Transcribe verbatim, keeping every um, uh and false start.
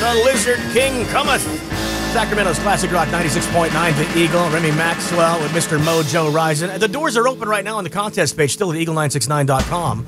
The Lizard King cometh. Sacramento's Classic Rock ninety-six point nine, The Eagle. Remy Maxwell with Mister Mojo Rising. The doors are open right now on the contest page, still at eagle nine six nine dot com.